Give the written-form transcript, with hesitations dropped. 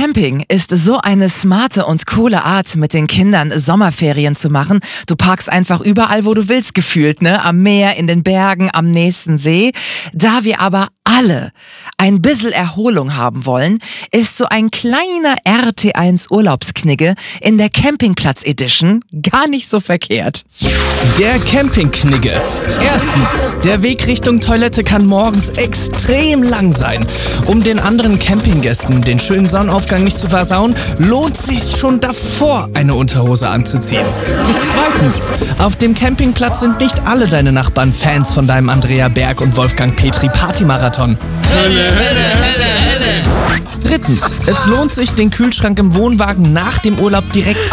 Camping ist so eine smarte und coole Art, mit den Kindern Sommerferien zu machen. Du parkst einfach überall, wo du willst, gefühlt, ne? Am Meer, in den Bergen, am nächsten See. Da wir aber alle ein bisschen Erholung haben wollen, ist so ein kleiner RT1 Urlaubsknigge in der Campingplatz Edition gar nicht so verkehrt. Der Campingknigge. Erstens, der Weg Richtung Toilette kann morgens extrem lang sein. Um den anderen Campinggästen den schönen Sonnenaufgang nicht zu versauen, lohnt sich's schon davor, eine Unterhose anzuziehen. Zweitens, auf dem Campingplatz sind nicht alle deine Nachbarn Fans von deinem Andrea Berg und Wolfgang Petri Partymarathon. Drittens, es lohnt sich, den Kühlschrank im Wohnwagen nach dem Urlaub direkt